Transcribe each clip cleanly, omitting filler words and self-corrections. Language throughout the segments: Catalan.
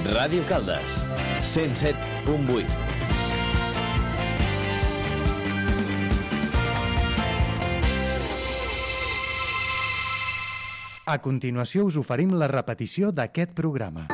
Ràdio Caldes, 107.8. A continuació us oferim la repetició d'aquest programa.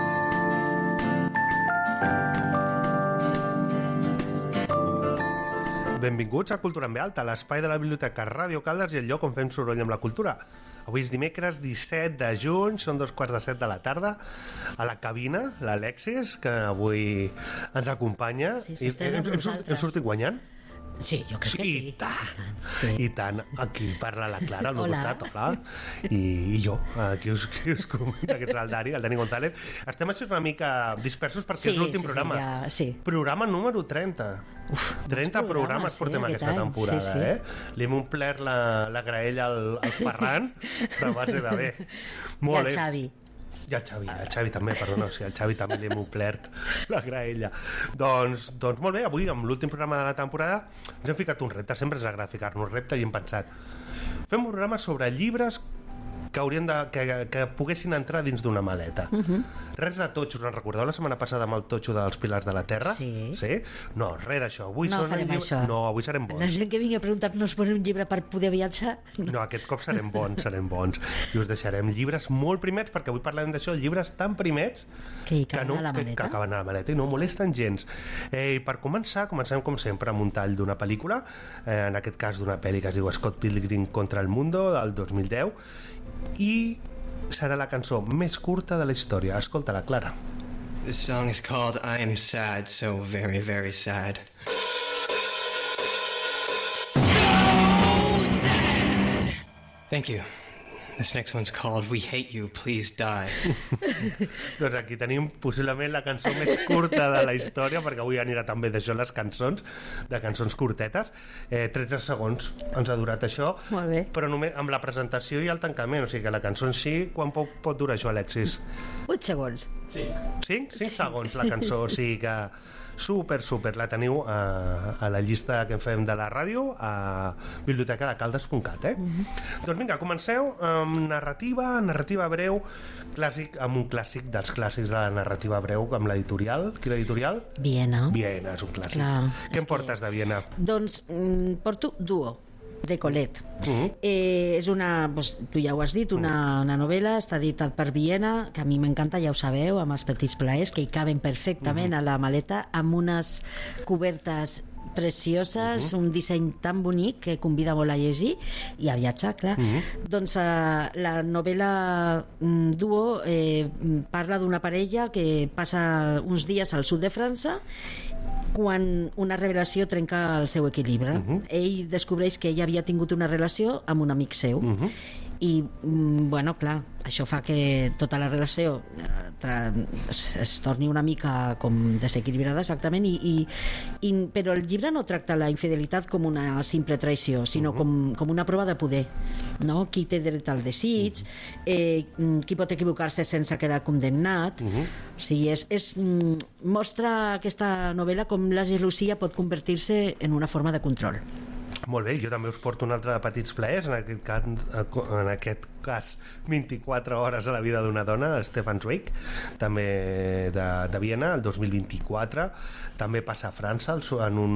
Benvinguts a Cultura en Alta, l'espai de la Biblioteca Ràdio Caldes i el lloc on fem soroll amb la cultura. Avui és dimecres 17 de juny, són 2:15 de la tarda. A la cabina, l'Alexis, que avui ens acompanya. Sí, hem sortit guanyant? Sí, jo crec que sí. I tant. I tant. Aquí parla la Clara al meu costat, hola. I jo, aquí us comento, que és el Dani González. Estem així una mica dispersos perquè és l'últim programa. Programa número 30. 30 programes portem aquesta temporada, Li hem omplert la graella al Ferran, però va ser de bé. Molt bé. I al Xavi. I el Xavi també, perdona, al Xavi també li hem omplert la graella. Doncs molt bé, avui amb l'últim programa de la temporada ens hem ficat un repte, sempre ens agrada ficar-nos repte i hem pensat, fem un programa sobre llibres que haurien que poguessin entrar dins d'una maleta. Res de totxos. Us recordeu la setmana passada amb el totxo dels Pilars de la Terra? Sí. No, res d'això. Avui avui serem bons. La gent que vingui a preguntar-nos per un llibre per poder viatjar... No, aquest cop serem bons. I us deixarem llibres molt primets, perquè avui parlarem d'això, llibres tan primets que acaben a la maleta i no molesten gens. I per comencem com sempre amb un tall d'una pel·lícula, en aquest cas d'una pel·li que es diu Scott Pilgrim contra el Mundo, del 2010, i serà la cançó més curta de la història. Escolta-la, Clara. This song is called I Am Sad, So Very, Very Sad. So sad! Thank you. This next one's called We Hate You, Please Die. Doncs aquí tenim possiblement la cançó més curta de la història, perquè avui anirà també d'això les cançons, de cançons curtetes. 13 segons ens ha durat això. Molt bé. Però només amb la presentació i el tancament, o sigui que la cançó en si, quan pot durar això, Alexis? 8 segons. 5 segons la cançó, o sigui que super, la teniu a la llista que fem de la ràdio a bibliotecadecaldes.cat, Doncs vinga, comenceu amb narrativa breu, clàssic, amb un clàssic dels clàssics de la narrativa breu, amb l'editorial. Quina editorial? Viena és un clàssic. Clar, què em portes de Viena? Doncs porto Duo, de Colette. És una, tu ja ho has dit, una novel·la, està editat per Viena, que a mi m'encanta, ja ho sabeu, amb els petits plaers que hi caben perfectament a la maleta, amb unes cobertes precioses, un disseny tan bonic que convida molt a llegir i a viatjar, clar. Doncs la novel·la Duo parla d'una parella que passa uns dies al sud de França quan una revelació trenca el seu equilibri. Ell descobreix que ella havia tingut una relació amb un amic seu i, bueno, clar, això fa que tota la relació es torni una mica com desequilibrada, exactament, però el llibre no tracta la infidelitat com una simple traïció, sinó com una prova de poder, no? Qui té dret al desig, qui pot equivocar-se sense quedar condemnat. O sigui, mostra aquesta novel·la com la gelosia pot convertir-se en una forma de control. Molt bé, jo també us porto un altre de petits plaers, en aquest cas 24 hores a la vida d'una dona, Stefan Zweig, també de Viena, el 2024, també passa a França en un